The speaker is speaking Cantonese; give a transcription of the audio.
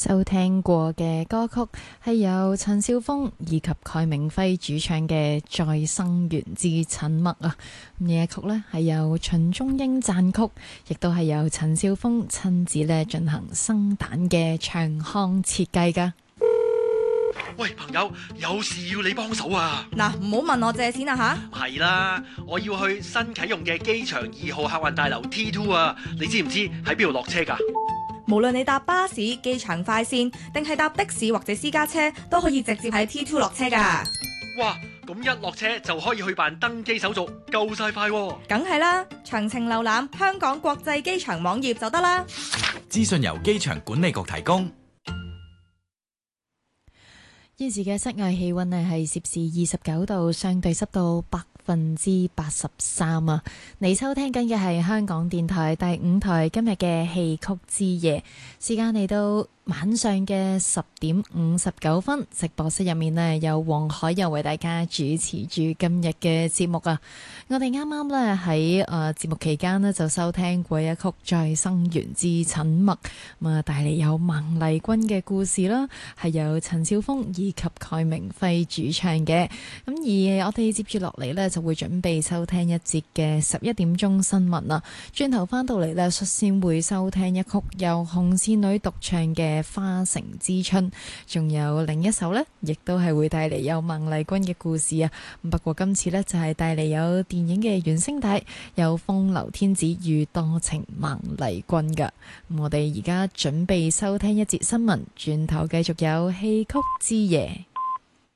收聽過嘅歌曲係由陳少峰以及蓋明輝主唱嘅《再生緣之沉默》啊，呢一曲呢係由秦中英撰曲，亦都係由陳少峰親自咧進行生蛋嘅長腔設計噶。 喂，朋友，有事要你幫手啊！ 嗱，唔好問我借錢啊吓！ 係啦，我要去新啟用嘅機場2號客運大樓 T2 啊，你知唔知喺邊度落車㗎？ 無論你搭巴士、機場快線，定係搭的士或者私家車，都可以直接喺 T2 落車㗎。 哇，咁一落車就可以去辦登機手續，夠晒快喎！ 梗係啦，詳情瀏覽香港國際機場網頁就得啦。 資訊由機場管理局提供。 現時嘅室外氣溫呢係攝氏29度，相對濕度83%啊！你收聽緊嘅係香港電台第5台今日嘅戲曲之夜，時間嚟到晚上嘅10:59，直播室入面呢，有黃海佑為大家主持住今日嘅節目啊！我哋啱啱呢喺節目期間呢，就收聽過一曲《再生緣之沉默》，咁啊帶嚟有孟麗君嘅故事啦，係由陳少峰以及蓋明輝主唱嘅。咁而我哋接住落嚟呢，就會準備收聽一節嘅11點鐘新聞啦。轉頭翻到嚟呢，率先會收聽一曲由紅線女獨唱嘅《花城之春》，仲有另一首呢，亦都係會帶嚟有孟麗君嘅故事啊。不過今次呢，就係帶嚟有電影嘅原聲帶，有《風流天子與多情孟麗君》噶。我哋而家準備收聽一節新聞，轉頭繼續有戲曲之夜。